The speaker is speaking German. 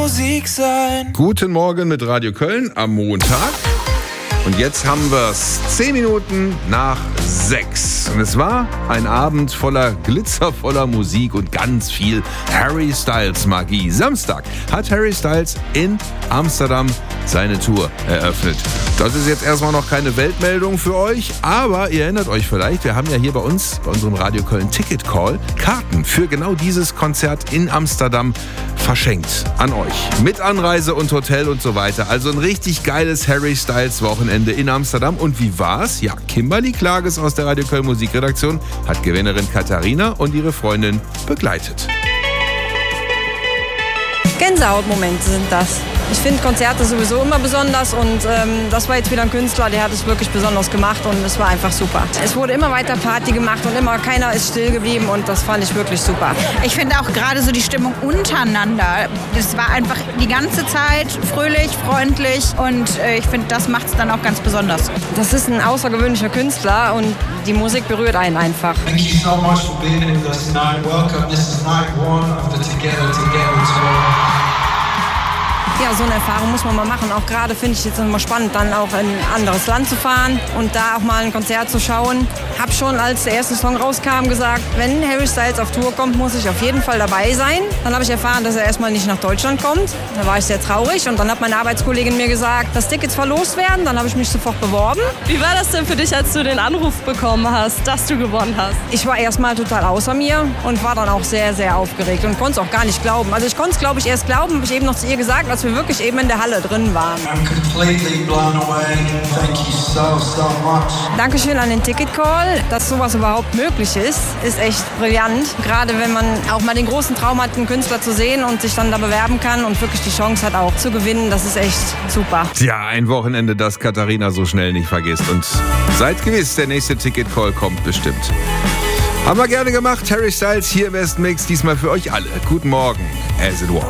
Musik sein. Guten Morgen mit Radio Köln am Montag. Und jetzt haben wir es 10 Minuten nach 6. Und es war ein Abend voller Glitzer, voller Musik und ganz viel Harry Styles Magie. Samstag hat Harry Styles in Amsterdam seine Tour eröffnet. Das ist jetzt erstmal noch keine Weltmeldung für euch, aber ihr erinnert euch vielleicht, wir haben ja hier bei uns, bei unserem Radio Köln Ticket Call, Karten für genau dieses Konzert in Amsterdam verschenkt an euch. Mit Anreise und Hotel und so weiter. Also ein richtig geiles Harry Styles Wochenende in Amsterdam. Und wie war's? Ja, Kimberly Klages aus der Radio Köln Musikredaktion hat Gewinnerin Katharina und ihre Freundin begleitet. Gänsehautmomente sind das. Ich finde Konzerte sowieso immer besonders und das war jetzt wieder ein Künstler, der hat es wirklich besonders gemacht und es war einfach super. Es wurde immer weiter Party gemacht und immer keiner ist still geblieben und das fand ich wirklich super. Ich finde auch gerade so die Stimmung untereinander, das war einfach die ganze Zeit fröhlich, freundlich und ich finde, das macht es dann auch ganz besonders. Das ist ein außergewöhnlicher Künstler und die Musik berührt einen einfach. Thank you so much for being with us tonight. Welcome, this is night 1 of the Together Tour. Ja, so eine Erfahrung muss man mal machen. Auch gerade finde ich jetzt immer spannend, dann auch in ein anderes Land zu fahren und da auch mal ein Konzert zu schauen. Hab schon, als der erste Song rauskam, gesagt, wenn Harry Styles auf Tour kommt, muss ich auf jeden Fall dabei sein. Dann habe ich erfahren, dass er erstmal nicht nach Deutschland kommt. Da war ich sehr traurig und dann hat meine Arbeitskollegin mir gesagt, dass Tickets verlost werden. Dann habe ich mich sofort beworben. Wie war das denn für dich, als du den Anruf bekommen hast, dass du gewonnen hast? Ich war erstmal total außer mir und war dann auch sehr, sehr aufgeregt und konnte es auch gar nicht glauben. Also ich konnte es, glaube ich, erst glauben, habe ich eben noch zu ihr gesagt, als wir wirklich eben in der Halle drin waren. I'm completely blown away. Thank you so much. Dankeschön an den Ticket Call, dass sowas überhaupt möglich ist echt brillant. Gerade wenn man auch mal den großen Traum hat, einen Künstler zu sehen und sich dann da bewerben kann und wirklich die Chance hat auch zu gewinnen, das ist echt super. Tja, ein Wochenende, das Katharina so schnell nicht vergisst. Und seid gewiss, der nächste Ticket Call kommt bestimmt. Haben wir gerne gemacht. Harry Styles hier im Best Mix, diesmal für euch alle. Guten Morgen, as it was.